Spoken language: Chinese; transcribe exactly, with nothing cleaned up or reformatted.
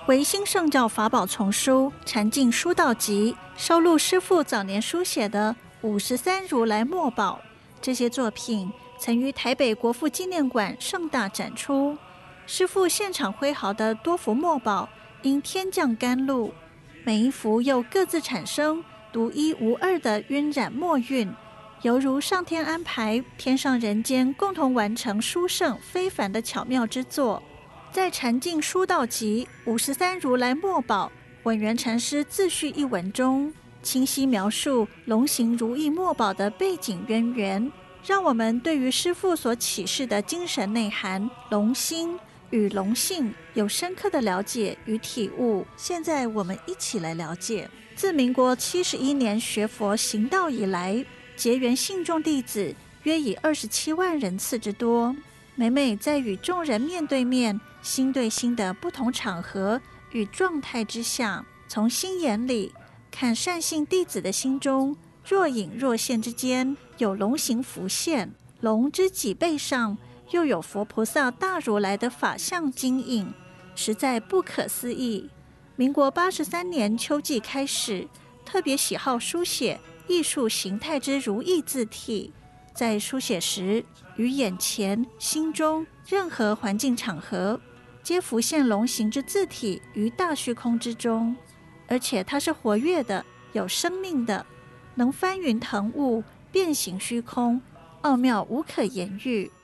为新圣教法宝丛书《禅境书道集》，收录师父早年书写的五十三如来墨宝。这些作品曾于台北国父纪念馆盛大展出。师父现场挥毫的多幅墨宝，因天降甘露，每一幅又各自产生独一无二的晕染墨韵，犹如上天安排天上人间共同完成殊胜非凡的巧妙之作。在《禅境书道集》五十三如来墨宝稳元禅师自序一文中，清晰描述龙行如意墨宝的背景渊源，让我们对于师父所启示的精神内涵龙心与龙性有深刻的了解与体悟。现在我们一起来了解，自民国七十一年学佛行道以来，结缘信众弟子约以二十七万人次之多。每每在与众人面对面、心对心的不同场合与状态之下，从心眼里看善信弟子的心中，若隐若现之间有龙形浮现，龙之脊背上又有佛菩萨大如来的法相晶影，实在不可思议。民国八十三年秋季开始，特别喜好书写艺术形态之如意字体，在书写时，于眼前、心中任何环境场合，皆浮现龙形之字体于大虚空之中，而且它是活跃的、有生命的，能翻云腾雾、变形虚空，奥妙无可言喻。